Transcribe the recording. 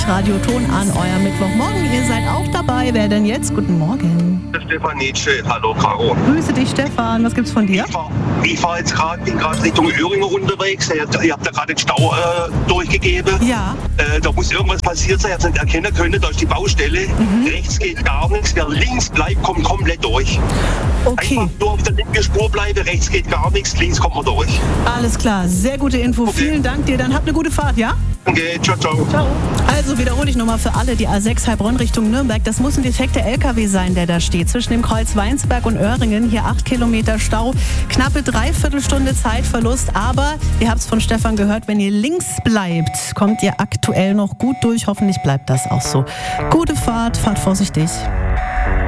Radio Ton an, euer Mittwochmorgen. Ihr seid auch dabei. Wer denn jetzt? Guten Morgen. Stefan Nietzsche, hallo Caro. Grüße dich, Stefan. Was gibt's von dir? Ich bin gerade Richtung Öhringen unterwegs. Ihr habt da gerade den Stau durchgegeben. Ja. Da muss irgendwas passiert sein. Ihr habt es nicht erkennen können, da ist die Baustelle. Rechts geht gar nichts. Wer links bleibt, kommt komplett durch. Okay. Einfach nur auf der linken Spur bleiben. Rechts geht gar nichts, links kommt man durch. Alles klar. Sehr gute Info. Okay. Vielen Dank dir. Dann habt eine gute Fahrt, ja? Danke, ciao, ciao. Ciao. Also wiederhole ich nochmal für alle, die A6 Heilbronn Richtung Nürnberg. Das muss ein defekter LKW sein, der da steht. Zwischen dem Kreuz Weinsberg und Öhringen. Hier 8 Kilometer Stau. Knappe Dreiviertelstunde Zeitverlust. Aber ihr habt es von Stefan gehört, wenn ihr links bleibt, kommt ihr aktuell noch gut durch. Hoffentlich bleibt das auch so. Gute Fahrt, fahrt vorsichtig.